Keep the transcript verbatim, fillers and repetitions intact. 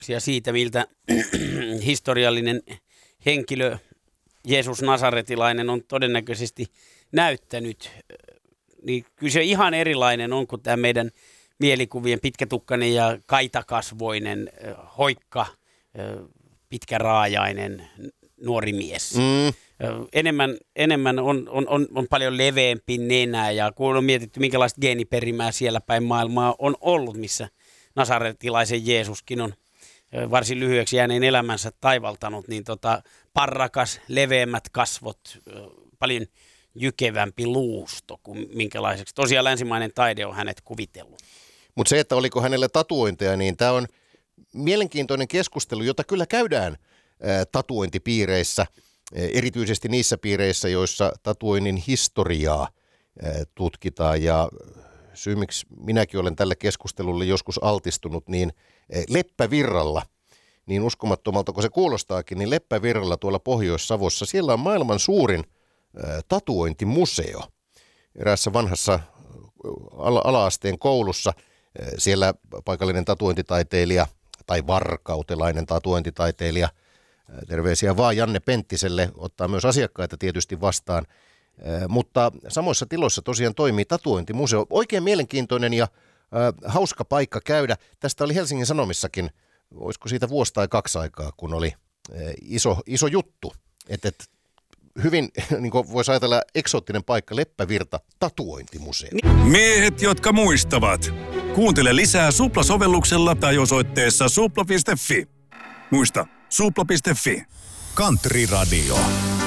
siitä, miltä historiallinen henkilö Jeesus Nasaretilainen on todennäköisesti näyttänyt, niin kyllä se ihan erilainen on kuin tämä meidän mielikuvien pitkätukkainen ja kaitakasvoinen, hoikka, pitkäraajainen nuori mies. Mm. Enemmän, enemmän on, on, on, on paljon leveämpi nenä, ja kun on mietitty, minkälaista geeniperimää siellä päin maailmaa on ollut, missä nasaretilaisen Jeesuskin on varsin lyhyeksi jääneen elämänsä taivaltanut, niin tota, parrakas, leveämmät kasvot, paljon jykevämpi luusto kuin minkälaiseksi tosiaan länsimainen taide on hänet kuvitellut. Mutta se, että oliko hänellä tatuointeja, niin tämä on mielenkiintoinen keskustelu, jota kyllä käydään ää, tatuointipiireissä, ää, erityisesti niissä piireissä, joissa tatuoinnin historiaa ää, tutkitaan. Ja syy, miksi minäkin olen tälle keskustelulle joskus altistunut, niin ää, Leppävirralla, niin uskomattomalta kuin se kuulostaakin, niin Leppävirralla tuolla Pohjois-Savossa, siellä on maailman suurin ää, tatuointimuseo eräässä vanhassa ala- ala-asteen koulussa. Siellä paikallinen tatuointitaiteilija tai varkautelainen tatuointitaiteilija, terveisiä vaan Janne Penttiselle, ottaa myös asiakkaita tietysti vastaan, mutta samoissa tiloissa tosiaan toimii tatuointimuseo. Oikein mielenkiintoinen ja äh, hauska paikka käydä. Tästä oli Helsingin Sanomissakin, olisiko siitä vuosi tai kaksi aikaa, kun oli äh, iso, iso juttu, että et, hyvin, niin kuin voisi ajatella, eksoottinen paikka, Leppävirta, tatuointimuseo. Miehet, jotka muistavat. Kuuntele lisää Supla-sovelluksella tai osoitteessa supla piste fi. Muista, supla piste fi. Country Radio.